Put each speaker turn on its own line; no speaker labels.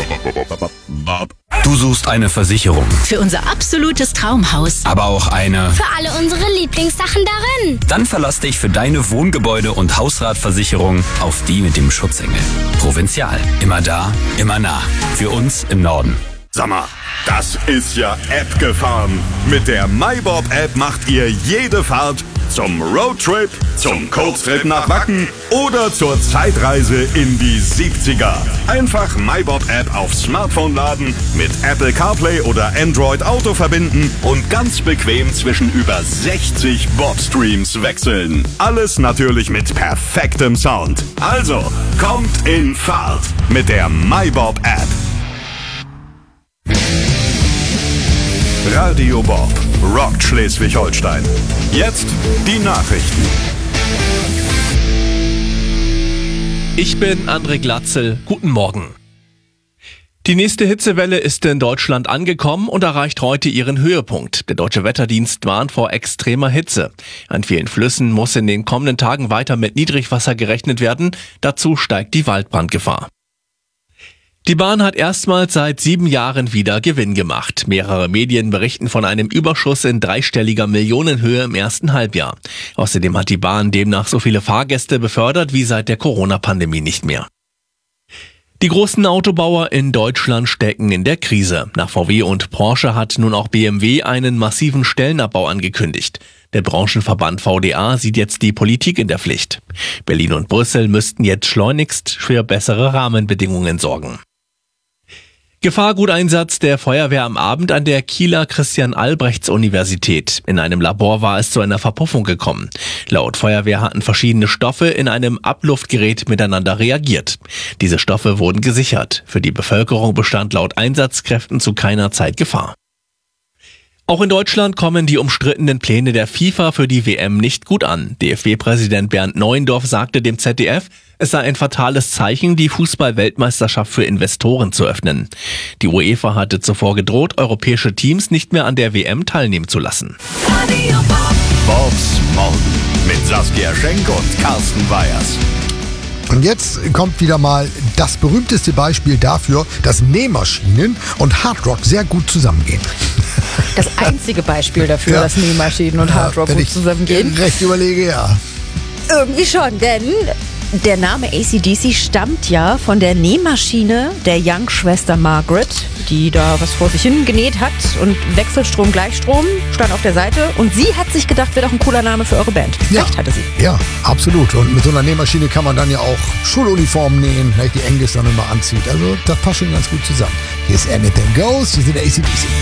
Du suchst eine Versicherung,
Für unser absolutes Traumhaus.
aber auch eine.
Für alle unsere Lieblingssachen darin.
Dann verlass dich für deine Wohngebäude- und Hausratversicherung auf die mit dem Schutzengel. Provinzial. Immer da, immer nah. Für uns im Norden.
Sag mal, das ist ja App gefahren. Mit der MyBob-App macht ihr jede Fahrt zum Roadtrip, zum Kurztrip nach Wacken oder zur Zeitreise in die 70er. Einfach MyBob-App aufs Smartphone laden, mit Apple CarPlay oder Android Auto verbinden und ganz bequem zwischen über 60 Bob-Streams wechseln. Alles natürlich mit perfektem Sound. Also, kommt in Fahrt mit der MyBob-App. Radio Bob rockt Schleswig-Holstein. Jetzt die Nachrichten.
Ich bin André Glatzel. Guten Morgen. Die nächste Hitzewelle ist in Deutschland angekommen und erreicht heute ihren Höhepunkt. Der Deutsche Wetterdienst warnt vor extremer Hitze. An vielen Flüssen muss in den kommenden Tagen weiter mit Niedrigwasser gerechnet werden. Dazu steigt die Waldbrandgefahr. Die Bahn hat erstmals seit 7 Jahren wieder Gewinn gemacht. Mehrere Medien berichten von einem Überschuss in dreistelliger Millionenhöhe im ersten Halbjahr. Außerdem hat die Bahn demnach so viele Fahrgäste befördert wie seit der Corona-Pandemie nicht mehr. Die großen Autobauer in Deutschland stecken in der Krise. Nach VW und Porsche hat nun auch BMW einen massiven Stellenabbau angekündigt. Der Branchenverband VDA sieht jetzt die Politik in der Pflicht. Berlin und Brüssel müssten jetzt schleunigst für bessere Rahmenbedingungen sorgen. Gefahrguteinsatz der Feuerwehr am Abend an der Kieler Christian-Albrechts-Universität. In einem Labor war es zu einer Verpuffung gekommen. Laut Feuerwehr hatten verschiedene Stoffe in einem Abluftgerät miteinander reagiert. Diese Stoffe wurden gesichert. Für die Bevölkerung bestand laut Einsatzkräften zu keiner Zeit Gefahr. Auch in Deutschland kommen die umstrittenen Pläne der FIFA für die WM nicht gut an. DFB-Präsident Bernd Neuendorf sagte dem ZDF, es sei ein fatales Zeichen, die Fußball-Weltmeisterschaft für Investoren zu öffnen. Die UEFA hatte zuvor gedroht, europäische Teams nicht mehr an der WM teilnehmen zu lassen.
Bobs Morgen mit Saskia Schenk und Carsten Weyers.
Und jetzt kommt wieder mal das berühmteste Beispiel dafür, dass Nähmaschinen und Hardrock sehr gut zusammengehen.
Das einzige Beispiel dafür,
Ja.
dass Nähmaschinen und Hardrock
Wenn
gut
ich
zusammengehen.
recht überlege, ja.
Irgendwie schon, denn der Name AC/DC stammt ja von der Nähmaschine der Young-Schwester Margaret, die da was vor sich hin genäht hat und Wechselstrom, Gleichstrom stand auf der Seite und sie hat sich gedacht, wäre doch ein cooler Name für eure Band.
Ja.
Recht hatte sie.
Ja, absolut. Und mit so einer Nähmaschine kann man dann ja auch Schuluniformen nähen, die Engels dann immer anzieht. Also das passt schon ganz gut zusammen. Hier ist Anything Goes, hier sind AC/DC.